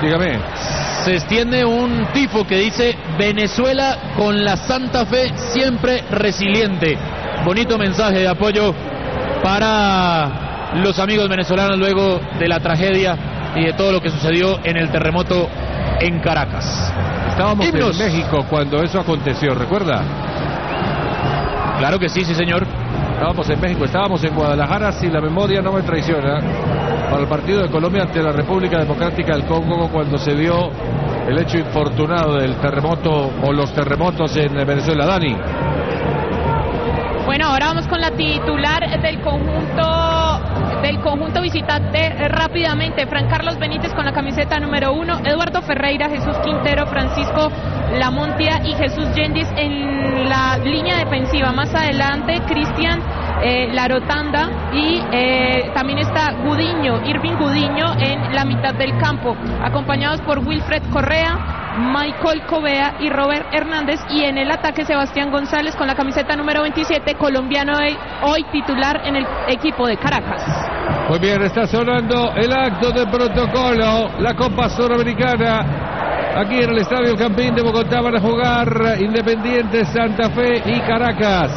Dígame. Se extiende un tifo que dice: Venezuela con la Santa Fe siempre resiliente. Bonito mensaje de apoyo para los amigos venezolanos luego de la tragedia y de todo lo que sucedió en el terremoto en Caracas. Estábamos en México cuando eso aconteció, ¿recuerda? Claro que sí, sí señor. Estábamos en México, estábamos en Guadalajara, si la memoria no me traiciona, para el partido de Colombia ante la República Democrática del Congo, cuando se dio el hecho infortunado del terremoto o los terremotos en Venezuela. Dani. Bueno, ahora vamos con la titular del conjunto visitante rápidamente. Fran Carlos Benítez con la camiseta número 1, Eduardo Ferreira, Jesús Quintero, Francisco Lamontia y Jesús Yendis en la línea defensiva. Más adelante, Cristian Larotanda y también está Gudiño, Irving Gudiño en la mitad del campo, acompañados por Wilfred Correa, Michael Covea y Robert Hernández, y en el ataque Sebastián González con la camiseta número 27, colombiano hoy titular en el equipo de Caracas. Muy bien, está sonando el acto de protocolo, la Copa Suramericana. Aquí en el Estadio Campín de Bogotá van a jugar Independiente, Santa Fe y Caracas.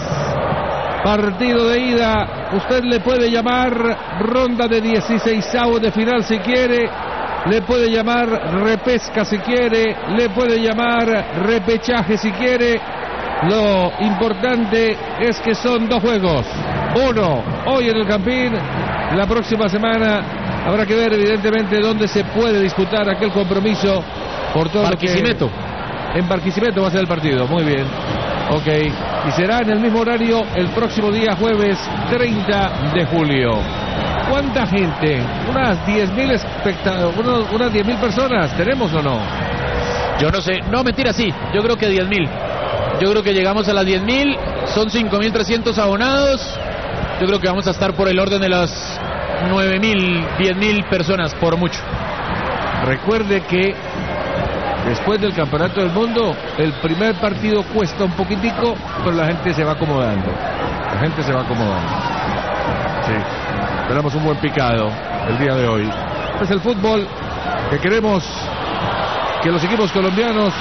Partido de ida, usted le puede llamar ronda de 16avos de final si quiere. Le puede llamar repesca si quiere, le puede llamar repechaje si quiere. Lo importante es que son dos juegos. Uno, hoy en el Campín. La próxima semana habrá que ver evidentemente dónde se puede disputar aquel compromiso por todo Barquisimeto. En Barquisimeto va a ser el partido, muy bien. Ok, y será en el mismo horario el próximo día jueves 30 de julio. ¿Cuánta gente? Unas 10.000 espectadores, unas 10.000 personas, ¿tenemos o no? Yo no sé, no, mentira, sí, yo creo que 10.000. Yo creo que llegamos a las 10.000, son 5.300 abonados. Yo creo que vamos a estar por el orden de las 9.000, 10.000 personas, por mucho. Recuerde que después del Campeonato del Mundo, el primer partido cuesta un poquitico, pero la gente se va acomodando. La gente se va acomodando. Sí. Esperamos un buen picado el día de hoy. Es el fútbol que queremos que los equipos colombianos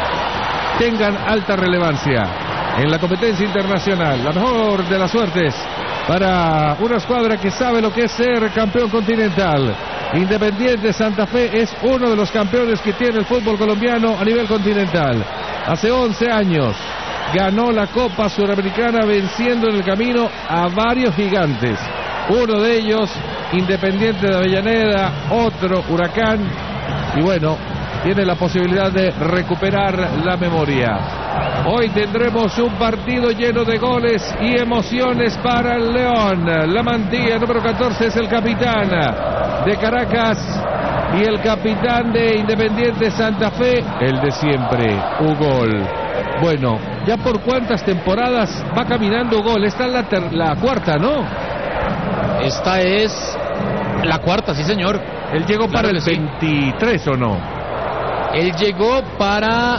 tengan alta relevancia en la competencia internacional. La mejor de las suertes para una escuadra que sabe lo que es ser campeón continental. Independiente Santa Fe es uno de los campeones que tiene el fútbol colombiano a nivel continental. Hace 11 años ganó la Copa Suramericana venciendo en el camino a varios gigantes. Uno de ellos, Independiente de Avellaneda, otro Huracán, y bueno, tiene la posibilidad de recuperar la memoria. Hoy tendremos un partido lleno de goles y emociones para el León. La Mantilla número 14 es el capitán de Caracas y el capitán de Independiente Santa Fe, el de siempre, Ugol. Bueno, ¿ya por cuántas temporadas va caminando Ugol? Esta es la cuarta, ¿no? Esta es la cuarta, sí señor. Él llegó para el 23, ¿o no? Él llegó para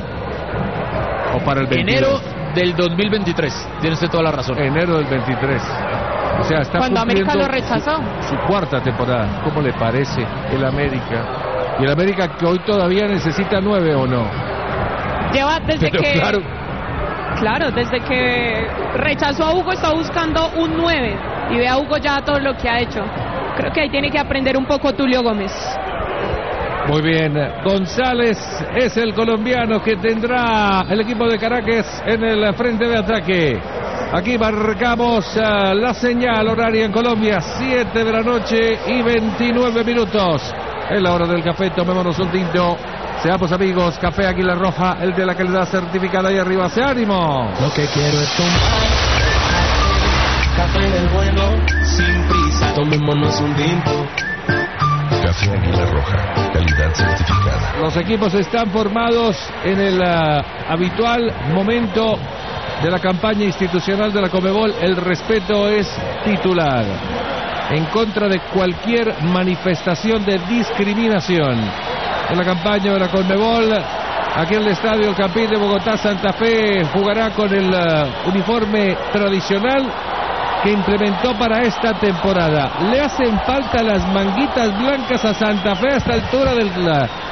el 22. Enero del 2023. Tiene usted toda la razón. Enero del 23. O sea, está cuando América lo rechazó. Su cuarta temporada. ¿Cómo le parece el América? Y el América que hoy todavía necesita 9, ¿o no? Lleva desde pero que... Claro, desde que rechazó a Hugo está buscando un 9. Y ve a Hugo ya todo lo que ha hecho. Creo que ahí tiene que aprender un poco Tulio Gómez. Muy bien, González es el colombiano que tendrá el equipo de Caracas en el frente de ataque. Aquí marcamos la señal horaria en Colombia, 7 de la noche y 29 minutos. Es la hora del café, tomémonos un tinto. Seamos amigos, Café Águila Roja, el de la calidad certificada. Ahí arriba, ¡se ánimo! Lo que quiero es tomar café del bueno, sin prisa. Tomémonos un tinto. Café Águila Roja, calidad certificada. Los equipos están formados en el habitual momento de la campaña institucional de la Conmebol. El respeto es titular. En contra de cualquier manifestación de discriminación. En la campaña de la Conmebol, aquí en el Estadio El Campín de Bogotá, Santa Fe jugará con el uniforme tradicional que implementó para esta temporada. Le hacen falta las manguitas blancas a Santa Fe a esta altura